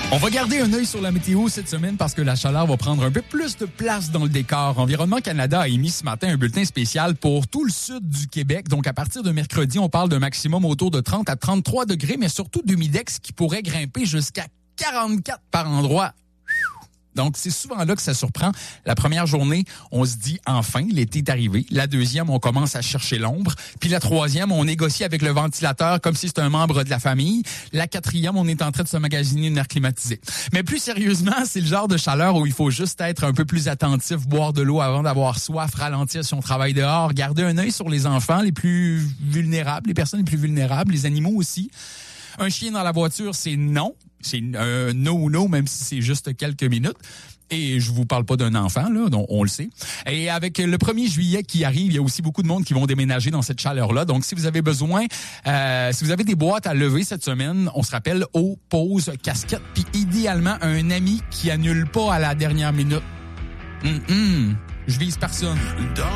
On va garder un œil sur la météo cette semaine parce que la chaleur va prendre un peu plus de place dans le décor. Environnement Canada a émis ce matin un bulletin spécial pour tout le sud du Québec. Donc, à partir de mercredi, on parle d'un maximum autour de 30 à 33 degrés, mais surtout d'humidex qui pourrait grimper jusqu'à 44 par endroit. Donc, c'est souvent là que ça surprend. La première journée, on se dit, enfin, l'été est arrivé. La deuxième, on commence à chercher l'ombre. Puis la troisième, on négocie avec le ventilateur comme si c'était un membre de la famille. La quatrième, on est en train de se magasiner une air climatisée. Mais plus sérieusement, c'est le genre de chaleur où il faut juste être un peu plus attentif, boire de l'eau avant d'avoir soif, ralentir si on travaille dehors, garder un œil sur les enfants les plus vulnérables, les personnes les plus vulnérables, les animaux aussi. Un chien dans la voiture, c'est non. C'est un no, même si c'est juste quelques minutes. Et je vous parle pas d'un enfant, là, donc on le sait. Et avec le 1er juillet qui arrive, il y a aussi beaucoup de monde qui vont déménager dans cette chaleur-là. Donc, si vous avez besoin, si vous avez des boîtes à lever cette semaine, on se rappelle eau, pause, casquette, puis idéalement un ami qui annule pas à la dernière minute. Je vise personne.